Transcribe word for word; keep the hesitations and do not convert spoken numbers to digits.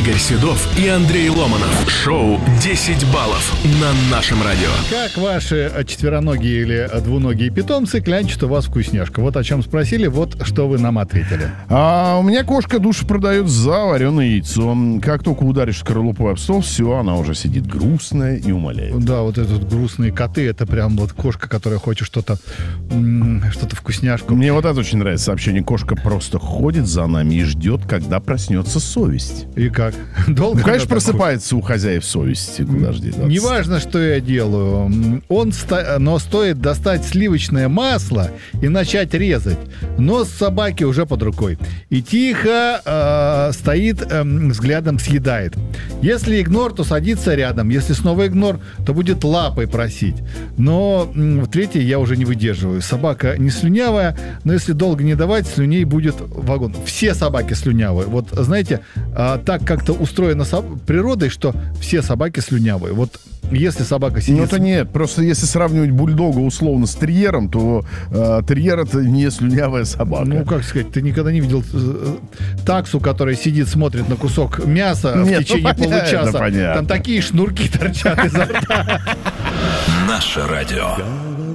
Игорь Седов и Андрей Ломанов. Шоу «десять баллов» на нашем радио. Как ваши четвероногие или двуногие питомцы клянчат у вас вкусняшку? Вот о чем спросили, вот что вы нам ответили. А у меня кошка душу продает за вареное яйцо. Как только ударишь скорлупой об стол, все, она уже сидит грустная и умоляет. Да, вот этот грустные коты, это прям вот кошка, которая хочет что-то, м- что-то вкусняшку. Мне вот это очень нравится сообщение. Кошка просто ходит за нами и ждет, когда проснется совесть. И как? Долго? Ну, конечно, просыпается у хозяев совести. Куда ж деваться? Неважно, что я делаю. Он ста... Но стоит достать сливочное масло и начать резать. Нос собаки уже под рукой. И тихо э, стоит, э, взглядом съедает. Если игнор, то садится рядом. Если снова игнор, то будет лапой просить. Но в третьей я уже не выдерживаю. Собака не слюнявая, но если долго не давать, слюней будет вагон. Все собаки слюнявые. Вот, знаете, э, так как-то устроена со... природой, что все собаки слюнявые. Вот если собака сидит... Ну, это нет. Просто если сравнивать бульдога условно с терьером, то э, терьер — это не слюнявая собака. Ну, как сказать, ты никогда не видел э, таксу, которая сидит, смотрит на кусок мяса Нет, в течение ну, понятно, получаса. понятно. Там такие шнурки торчат изо рта. Наше радио.